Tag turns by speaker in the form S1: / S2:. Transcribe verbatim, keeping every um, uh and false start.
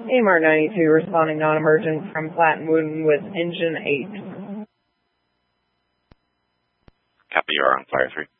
S1: A M R ninety-two responding non-emergent from Flattenwooden with engine eight.
S2: Copy, you are on Flyer three.